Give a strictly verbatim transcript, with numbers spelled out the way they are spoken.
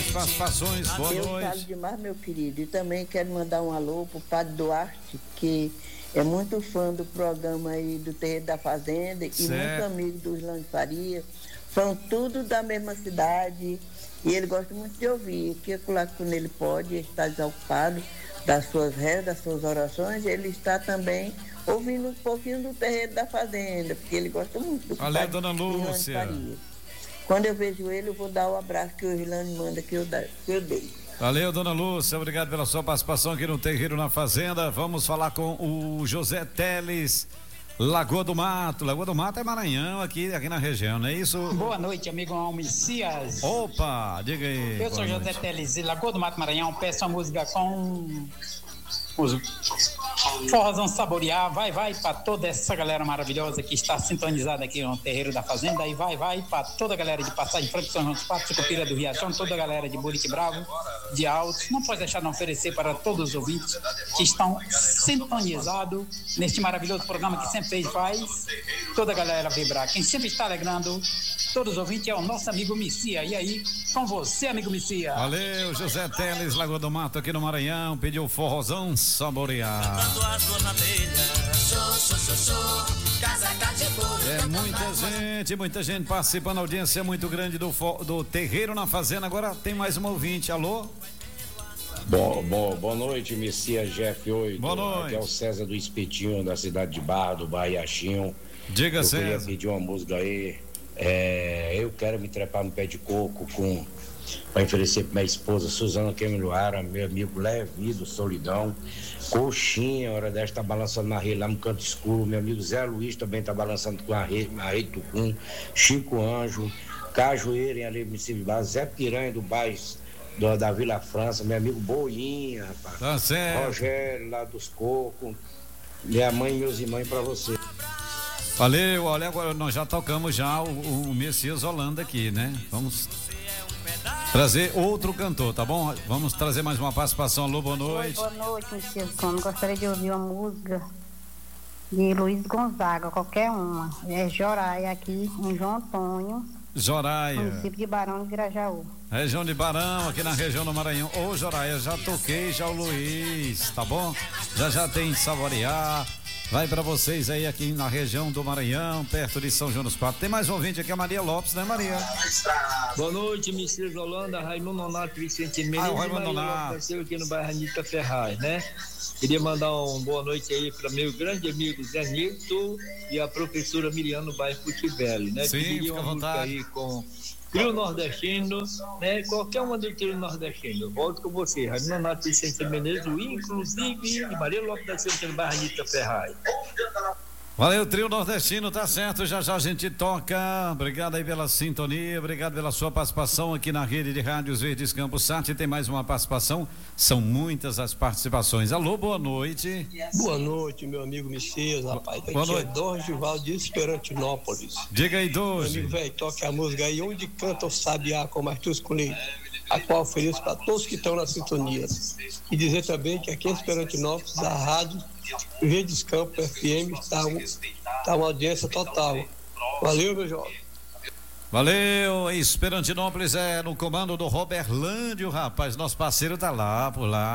mais participações, boa Eu noite. falo demais, meu querido, e também quero mandar um alô pro Padre Duarte, que é muito fã do programa aí do Terreiro da Fazenda Certo. e muito amigo do Islândio Faria. São tudo da mesma cidade e ele gosta muito de ouvir. Que quando ele pode, ele está desocupado das suas rezas, das suas orações, ele está também ouvindo um pouquinho do Terreiro da Fazenda, porque ele gosta muito do Valeu, Padre dona Lúcia. Faria. Quando eu vejo ele, eu vou dar o abraço que o Irlande manda que eu, da, que eu dei. Valeu, dona Lúcia, obrigado pela sua participação aqui no Terreiro na Fazenda. Vamos falar com o José Teles, Lagoa do Mato. Lagoa do Mato é Maranhão, aqui, aqui na região, não é isso? Boa noite, amigo Almicias. Opa, diga aí. Eu sou José noite. Teles, Lagoa do Mato, Maranhão. Peço a música com os forrozão saborear. Vai, vai para toda essa galera maravilhosa que está sintonizada aqui no Terreiro da Fazenda. E vai, vai para toda a galera de Passagem Franca, São João dos Patos, Sucupira do Riachão, toda a galera de Burique Bravo, de Altos. Não pode deixar de oferecer para todos os ouvintes que estão sintonizados neste maravilhoso programa que sempre ele faz. Toda a galera vibrar. Quem sempre está alegrando todos os ouvintes é o nosso amigo Missia. E aí, com você, amigo Missia. Valeu, José Teles, Lagoa do Mato, aqui no Maranhão. Pediu forrozão saborear. É muita gente, muita gente participando, a audiência é muito grande do, do Terreiro na Fazenda. Agora tem mais um ouvinte, alô? Bom, bom, boa noite, Messias Jeff oito. Boa noite. Aqui é o César do Espetinho, da cidade de Barra, do Baiaxinho. Diga, eu César. Eu queria pedir uma música aí. É, eu quero me trepar no pé de coco com para oferecer para minha esposa Suzana Quemiluara, meu amigo Levido Solidão, Coxinha, hora desta tá balançando na rede lá no canto escuro, meu amigo Zé Luiz também tá balançando com a rede, a rede Tucum, Chico Anjo, Cajueira em ali município de Barra, Zé Piranha do bairro do, da Vila França, meu amigo Boinha, rapaz, tá certo. Rogério lá dos Cocos, minha mãe e meus irmãos para você. Valeu, olha, agora nós já tocamos já o, o Messias Holanda aqui, né? Vamos trazer outro cantor, tá bom? Vamos trazer mais uma participação. Alô, boa noite. Oi, boa noite, Messias Gomes. Gostaria de ouvir uma música de Luiz Gonzaga, qualquer uma. É Joraia aqui em João Antônio, Joraia, município de Barão de Grajaú. região de Barão, aqui na região do Maranhão. Ô, Joraia, já toquei já o Luiz, tá bom? Já já tem Saborear. Vai pra vocês aí aqui na região do Maranhão, perto de São João dos Patos. Tem mais um ouvinte aqui, a Maria Lopes, né, Maria? Boa noite, Messias Holanda, Raimundo Nonato, Vicente Menezes. Ah, o Raimundo Nonato. Nasceu aqui no bairro Anitta Ferraz, né? Queria mandar uma boa noite aí para meu grande amigo Zé Nilton e a professora Miriam no bairro Putivele, né? Sim, Pediria fica à uma música vontade. aí com trio nordestino, né? Qualquer uma do trio nordestino. Volto com você, Raimundo Nonato, Vicente Menezes, inclusive e Maria Lopes nasceu aqui no bairro Anitta Ferraz. Valeu, trio nordestino, tá certo, já já a gente toca. Obrigado aí pela sintonia, obrigado pela sua participação aqui na rede de rádios Verdes Campos Sat. Tem mais uma participação, são muitas as participações. Alô, boa noite. Boa noite, meu amigo Messias, rapaz. Boa Aqui noite. é Dorgival de Esperantinópolis. Diga aí, Meu Doge. amigo, velho, toque a música aí, onde canta o Sabiá com Martins com Leite, a qual ofereço para todos que estão na sintonia. E dizer também que aqui em Esperantinópolis, a rádio Verdes Campos F M está, um, está uma audiência total. Valeu, meu jovem. Valeu, Esperantinópolis é no comando do Roberlândio, rapaz, nosso parceiro tá lá, por lá.